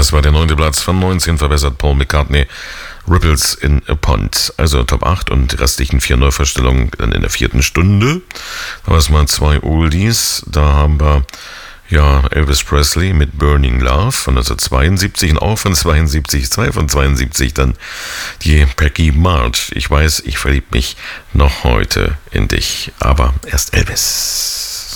Das war der 9. Platz von 19, verbessert Paul McCartney, Ripples in a Pond. Also Top 8 und die restlichen 4 Neuvorstellungen dann in der 4. Stunde. Da haben wir mal 2 Oldies. Da haben wir Elvis Presley mit Burning Love von 1972 und auch von 72, 2 von 72 dann die Peggy March. Ich weiß, ich verlieb mich noch heute in dich, aber erst Elvis.